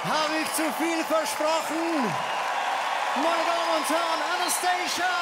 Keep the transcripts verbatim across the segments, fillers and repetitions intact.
Habe ich zu viel versprochen? Meine Damen und Herren, Anastacia!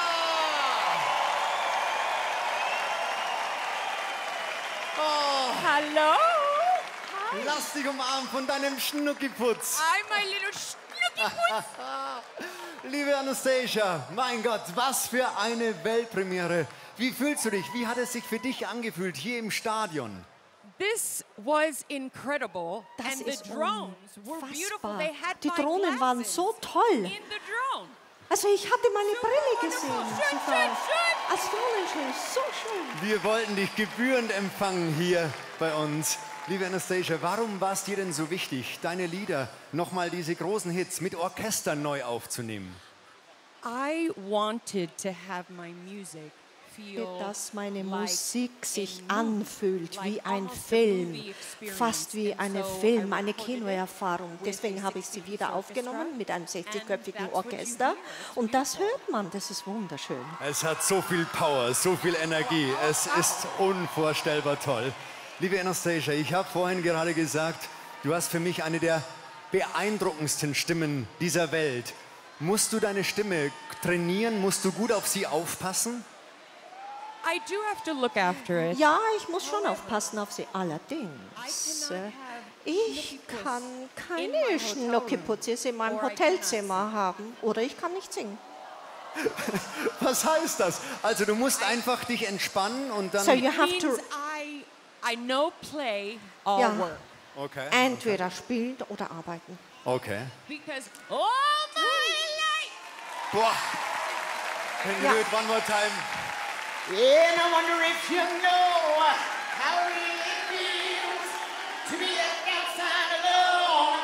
Oh, Hallo! Hi. lass dich umarmen von deinem Schnuckiputz. I'm my little Schnuckiputz. Liebe Anastacia, mein Gott, was für eine Weltpremiere. Wie fühlst du dich? Wie hat es sich für dich angefühlt hier im Stadion? This was incredible. Das and the ist drones were beautiful. unfassbar. They had Die my Drohnen waren glasses so toll. in the drone. Also ich hatte meine Brille wonderful. gesehen. Schön, Sie war schön, schön. astronomisch, so schön. Wir wollten dich gebührend empfangen hier bei uns. Liebe Anastacia, warum war es dir denn so wichtig, deine Lieder, nochmal diese großen Hits mit Orchester neu aufzunehmen? I wanted to have my music feel Dass meine like Musik a sich movie, anfühlt like wie ein almost a Film, movie experience. fast wie And eine so Film, I eine recorded it Kinoerfahrung. with Deswegen a habe ich sie sixty-piece wieder orchestra. aufgenommen mit einem sechzigköpfigen And that's what you Orchester. hear. It's Und das beautiful. hört man, das ist wunderschön. Es hat so viel Power, so viel Energie. Es ist unvorstellbar toll. Liebe Anastacia, ich habe vorhin gerade gesagt, du hast für mich eine der beeindruckendsten Stimmen dieser Welt. Musst du deine Stimme trainieren? Musst du gut auf sie aufpassen? I do have to look after it. Ja, ich muss schon aufpassen auf sie. Allerdings, äh, ich kann keine Schnuckiputz in meinem Hotelzimmer haben. Oder ich kann nicht singen. Was heißt das? Also du musst einfach dich entspannen und dann... So you have Means to I, I know play or Ja. work. Okay. entweder spielen oder arbeiten. Okay. Because all my life, Boah. Can you Ja. do it one more time? And I wonder if you know how it feels to be left outside alone.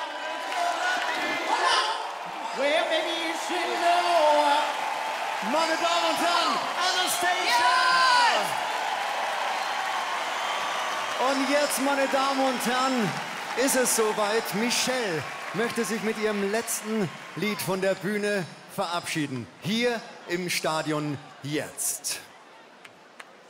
Well, maybe you should know. Meine Damen und Herren, Anastacia! Und jetzt, meine Damen und Herren, ist es soweit. Michelle möchte sich mit ihrem letzten Lied von der Bühne verabschieden. Hier im Stadion jetzt.